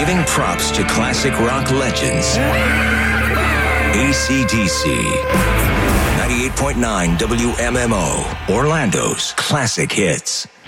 Giving props to classic rock legends. AC/DC. 98.9 WMMO. Orlando's classic hits.